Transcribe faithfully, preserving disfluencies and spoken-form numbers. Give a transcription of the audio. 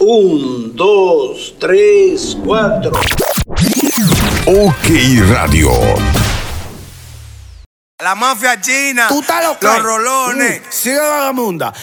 Un, dos, tres, cuatro. OK Radio. La mafia china. Tú estás loco. Los rolones. Mm, sigue vagabunda.